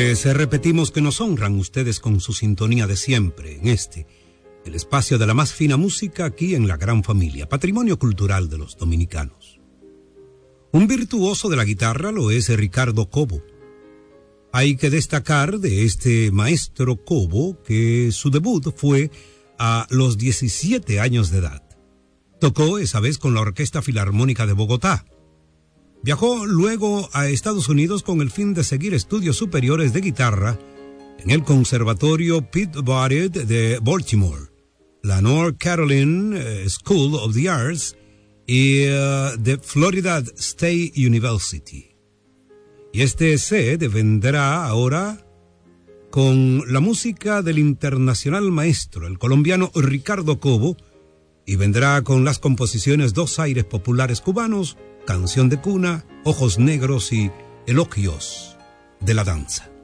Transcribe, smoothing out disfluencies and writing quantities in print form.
Les repetimos que nos honran ustedes con su sintonía de siempre en el espacio de la más fina música aquí en la gran familia, patrimonio cultural de los dominicanos. Un virtuoso de la guitarra lo es Ricardo Cobo. Hay que destacar de este maestro Cobo que su debut fue a los 17 años de edad. Tocó esa vez con la Orquesta Filarmónica de Bogotá. Viajó luego a Estados Unidos con el fin de seguir estudios superiores de guitarra en el Conservatorio Peabody de Baltimore, la North Carolina School of the Arts y de Florida State University. Y este set vendrá ahora con la música del internacional maestro, el colombiano Ricardo Cobo, y vendrá con las composiciones Dos aires populares cubanos, Canción de cuna, Ojos negros y Elogios de la danza.